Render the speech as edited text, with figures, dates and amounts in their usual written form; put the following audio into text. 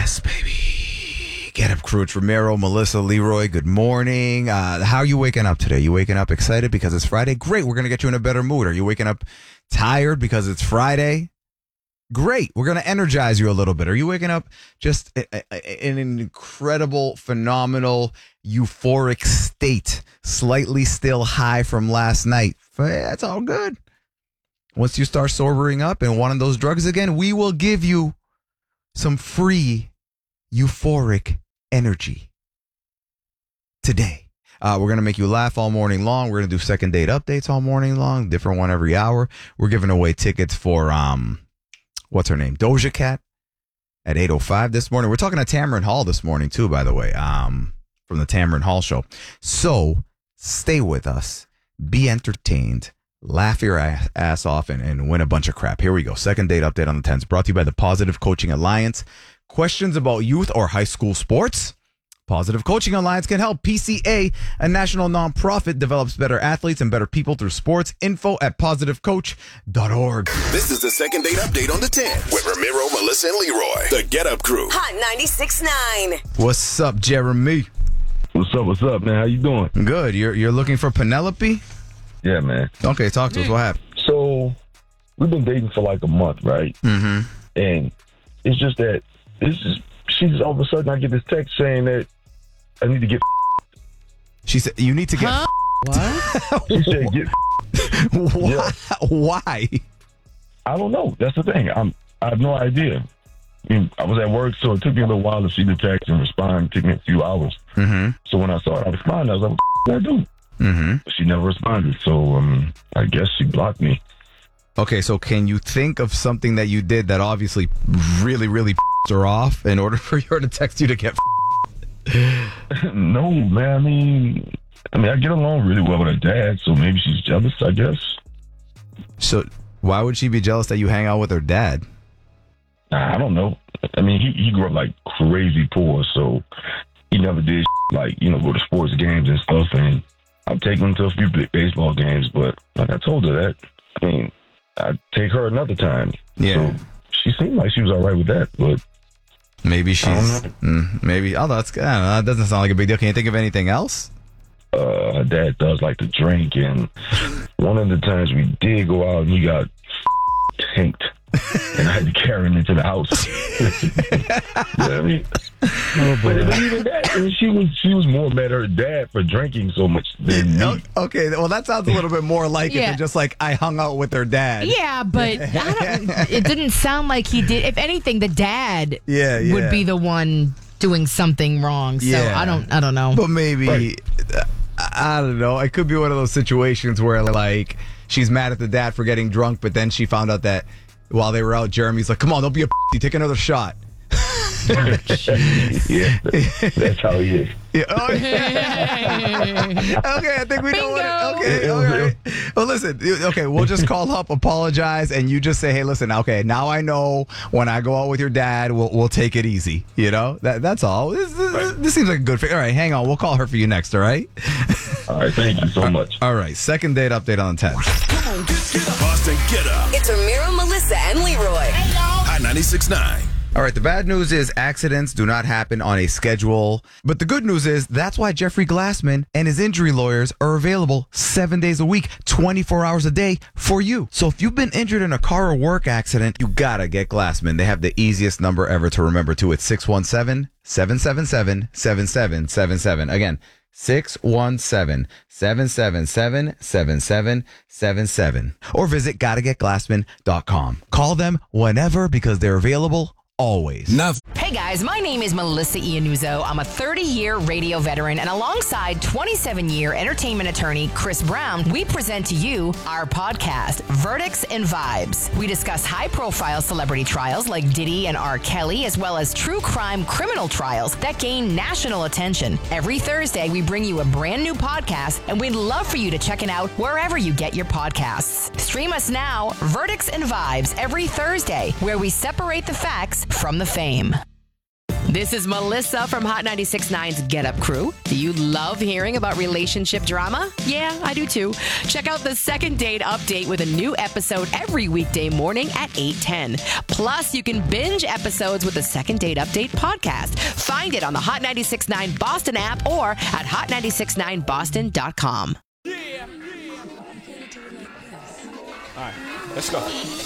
Yes, baby. Get up, crew. It's Ramiro, Melissa, Leroy. Good morning. How are you waking up today? You waking up excited because it's Friday? Great. We're going to get you in a better mood. Are you waking up tired because it's Friday? Great. We're going to energize you a little bit. Are you waking up just in an incredible, phenomenal, euphoric state, slightly still high from last night? That's all good. Once you start sobering up and wanting those drugs again, we will give you some free euphoric energy today. We're going to make you laugh all morning long. We're going to do second date updates all morning long, different one every hour. We're giving away tickets for, what's her name? Doja Cat at 8:05 this morning. We're talking to Tamron Hall this morning too, by the way, from the Tamron Hall show. So stay with us, be entertained, laugh your ass off, and win a bunch of crap. Here we go. Second date update on the 10s, brought to you by the Positive Coaching Alliance. Questions about youth or high school sports? Positive Coaching Alliance can help. PCA, a national nonprofit, develops better athletes and better people through sports. Info at positivecoach.org. This is the second date update on the 10 with Ramiro, Melissa, and Leroy. The Get Up Crew. Hot 96.9. What's up, Jeremy? What's up, man? How you doing? Good. You're looking for Penelope? Yeah, man. Okay, talk to us. What happened? So, we've been dating for like a month, right? Mm-hmm. And it's just that she's all of a sudden I get this text saying that I need to get. She said you need to get. Huh? What? She said get. Why? Yeah. Why? I don't know. That's the thing. I have no idea. I mean, I was at work, so it took me a little while to see the text and respond. It took me a few hours. Mm-hmm. So when I saw it, I responded. I was like, what did I do? Mm-hmm. She never responded. So I guess she blocked me. Okay, so can you think of something that you did that obviously really, really her off in order for her to text you to get? No, man. I mean, I get along really well with her dad, so maybe she's jealous, I guess. So why would she be jealous that you hang out with her dad? I don't know. I mean, he grew up like crazy poor, so he never did like, go to sports games and stuff, and I've taken him to a few baseball games, but like I told her that, I mean, I'd take her another time. Yeah. So she seemed like she was all right with that, but maybe she's, maybe, I don't know, that doesn't sound like a big deal. Can you think of anything else? Her dad does like to drink, and one of the times we did go out and he got tanked. And I had to carry him into the house. You know what I mean? But even that, I mean, she was more mad at her dad for drinking so much than me. Okay, well, that sounds a little bit more like it than just like I hung out with her dad. Yeah, but it didn't sound like he did. If anything, the dad would be the one doing something wrong. So I don't know. But maybe, I don't know. It could be one of those situations where like she's mad at the dad for getting drunk, but then she found out that while they were out, Jeremy's like, come on, don't be a take another shot. Yeah, that's how he is. Yeah. Oh, okay, I think we know what it, okay, all right. Well, listen, okay, we'll just call up, apologize, and you just say, hey, listen, okay, now I know when I go out with your dad, we'll take it easy. You know? That's all. This seems like a good fit. All right, hang on. We'll call her for you next, all right? All right, thank you so much. All right, second date update on the 10th. Come on, get up. Boston, get up. It's Ramiro, Melissa, and Leroy. Hot 96.9. All right, the bad news is accidents do not happen on a schedule. But the good news is that's why Jeffrey Glassman and his injury lawyers are available 7 days a week, 24 hours a day for you. So if you've been injured in a car or work accident, you gotta get Glassman. They have the easiest number ever to remember too. It's 617-777-7777. Again, 617-777-7777. Or visit gottagetglassman.com. Call them whenever because they're available always. Hey guys, my name is Melissa Iannuzzo. I'm a 30-year radio veteran, and alongside 27-year entertainment attorney Chris Brown, we present to you our podcast, Verdicts and Vibes. We discuss high-profile celebrity trials like Diddy and R. Kelly, as well as true crime criminal trials that gain national attention. Every Thursday, we bring you a brand new podcast, and we'd love for you to check it out wherever you get your podcasts. Stream us now, Verdicts and Vibes, every Thursday, where we separate the facts from the fame. This is Melissa from Hot 96.9's Get Up Crew. Do you love hearing about relationship drama? Yeah, I do too. Check out the Second Date Update with a new episode every weekday morning at 8:10. Plus, you can binge episodes with the Second Date Update podcast. Find it on the Hot 96.9 Boston app or at hot969boston.com. All right, let's go.